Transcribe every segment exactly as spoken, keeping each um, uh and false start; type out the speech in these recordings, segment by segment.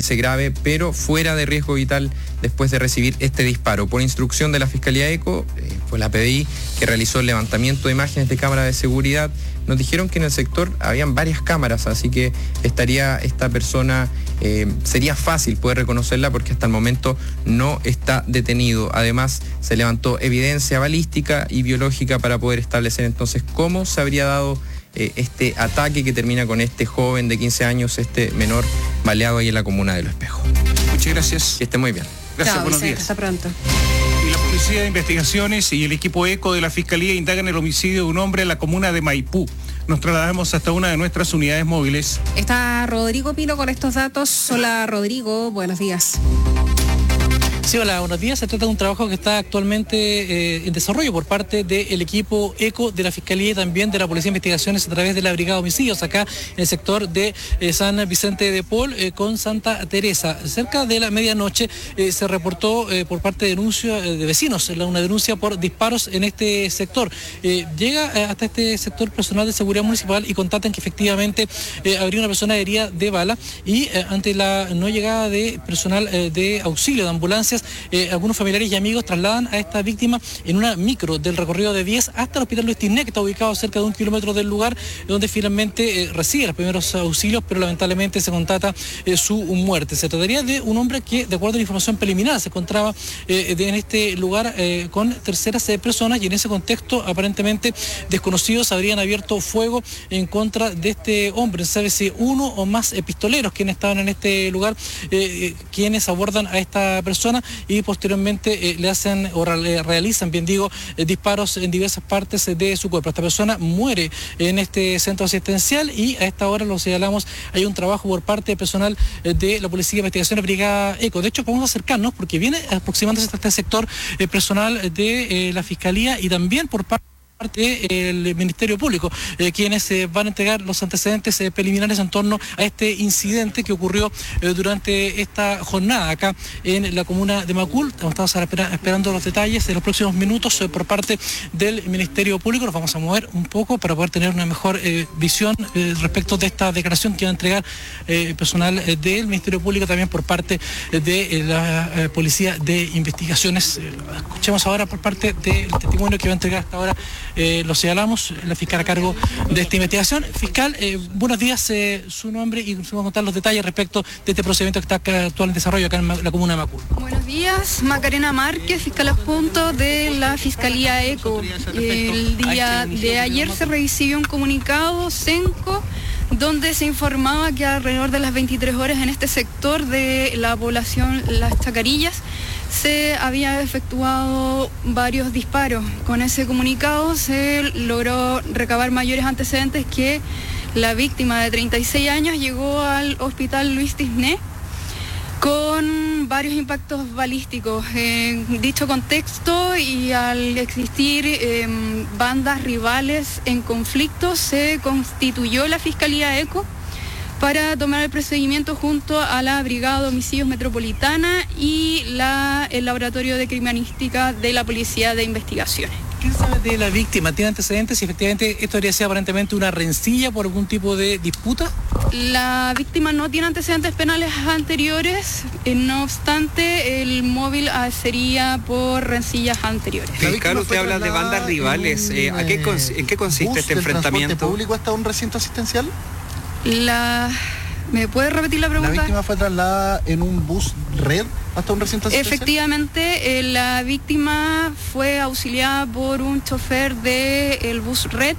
permanece grave, pero fuera de riesgo vital después de recibir este disparo. Por instrucción de la Fiscalía ECO, eh, pues la P D I, que realizó el levantamiento de imágenes de cámara de seguridad, nos dijeron que en el sector habían varias cámaras, así que estaría esta persona, eh, sería fácil poder reconocerla porque hasta el momento no está detenido. Además, se levantó evidencia balística y biológica para poder establecer entonces cómo se habría dado eh, este ataque que termina con este joven de quince años, este menor baleado ahí en la comuna de Los Espejos. Muchas gracias. Que esté muy bien. Gracias, Chao, buenos Vicente, días. hasta pronto. Y la Policía de Investigaciones y el equipo ECO de la Fiscalía indagan el homicidio de un hombre en la comuna de Maipú. Nos trasladamos hasta una de nuestras unidades móviles. Está Rodrigo Pino con estos datos. Hola, Rodrigo, buenos días. Sí, hola, buenos días. Se trata de un trabajo que está actualmente eh, en desarrollo por parte del equipo ECO de la Fiscalía y también de la Policía de Investigaciones a través de la Brigada de Homicidios, acá en el sector de eh, San Vicente de Paul eh, con Santa Teresa. Cerca de la medianoche eh, se reportó eh, por parte de denuncio eh, de vecinos una denuncia por disparos en este sector. Eh, llega eh, hasta este sector personal de seguridad municipal y contatan que efectivamente eh, habría una persona herida de bala y eh, ante la no llegada de personal eh, de auxilio, de ambulancia, Eh, algunos familiares y amigos trasladan a esta víctima en una micro del recorrido de diez hasta el Hospital Luis Tisné, que está ubicado cerca de un kilómetro del lugar, donde finalmente eh, recibe los primeros auxilios, pero lamentablemente se constata eh, su muerte. Se trataría de un hombre que, de acuerdo a la información preliminar, se encontraba eh, de, en este lugar eh, con terceras eh, personas y en ese contexto aparentemente desconocidos habrían abierto fuego en contra de este hombre. Se sabe si uno o más eh, pistoleros quienes estaban en este lugar, eh, quienes abordan a esta persona y posteriormente eh, le hacen o re realizan, bien digo, eh, disparos en diversas partes eh, de su cuerpo. Esta persona muere en este centro asistencial y a esta hora, lo señalamos, hay un trabajo por parte de personal eh, de la Policía de Investigaciones Brigada ECO. De hecho, vamos a acercarnos porque viene aproximándose hasta este sector eh, personal de eh, la Fiscalía y también por parte del Ministerio Público, eh, quienes eh, van a entregar los antecedentes eh, preliminares en torno a este incidente que ocurrió eh, durante esta jornada acá en la comuna de Macul. Estamos esperando los detalles de los próximos minutos eh, por parte del Ministerio Público. Nos vamos a mover un poco para poder tener una mejor eh, visión eh, respecto de esta declaración que va a entregar eh, personal eh, del Ministerio Público, también por parte eh, de eh, la eh, Policía de Investigaciones. Eh, escuchemos ahora por parte del testimonio que va a entregar hasta ahora. Eh, lo señalamos, la fiscal a cargo de esta investigación. Fiscal, eh, buenos días, eh, su nombre y nos vamos a contar los detalles respecto de este procedimiento que está acá, actual en desarrollo acá en la comuna de Macul. Buenos días, Macarena Márquez, fiscal adjunto de la Fiscalía ECO. El día de ayer se recibió un comunicado CENCO donde se informaba que alrededor de las veintitrés horas en este sector de la población Las Chacarillas se había efectuado varios disparos. Con ese comunicado se logró recabar mayores antecedentes que la víctima de treinta y seis años llegó al Hospital Luis Tisné con varios impactos balísticos. En dicho contexto y al existir eh, bandas rivales en conflicto, se constituyó la Fiscalía ECO para tomar el procedimiento junto a la Brigada de Homicidios Metropolitana y la, el Laboratorio de Criminalística de la Policía de Investigaciones. ¿Qué sabe de la víctima? ¿Tiene antecedentes? Si efectivamente esto habría sido aparentemente una rencilla por algún tipo de disputa. La víctima no tiene antecedentes penales anteriores, eh, no obstante el móvil ah, sería por rencillas anteriores. Fiscal, usted habla de bandas rivales. Eh, ¿a qué cons- ¿En qué consiste este enfrentamiento? ¿El público hasta un recinto asistencial? La... ¿Me puede repetir la pregunta? La víctima fue trasladada en un bus red hasta un recinto asistencial. Efectivamente, eh, la víctima fue auxiliada por un chofer del bus red,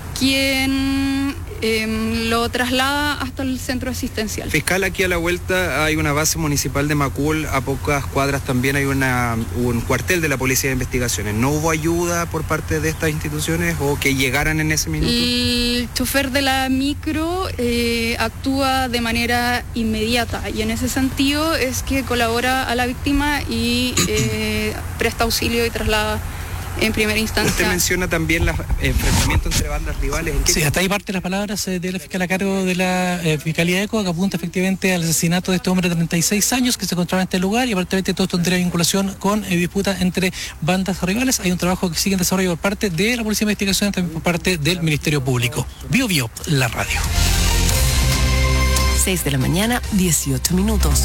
quien eh, lo traslada hasta el centro asistencial. Fiscal, aquí a la vuelta hay una base municipal de Macul, a pocas cuadras también hay una, un cuartel de la Policía de Investigaciones. ¿No hubo ayuda por parte de estas instituciones o que llegaran en ese minuto? El chofer de la micro eh, actúa de manera inmediata y en ese sentido es que colabora a la víctima y eh, presta auxilio y traslada en primera instancia. Usted menciona también los enfrentamientos entre bandas rivales. ¿En qué Sí, hasta ahí parte las palabras eh, de la fiscal a cargo de la eh, Fiscalía ECO, que apunta efectivamente al asesinato de este hombre de treinta y seis años que se encontraba en este lugar y aparentemente todo esto tendría vinculación con eh, disputas entre bandas rivales. Hay un trabajo que sigue en desarrollo por parte de la Policía de Investigación, también por parte del Ministerio Público. Bio Bio, la radio. seis de la mañana, dieciocho minutos.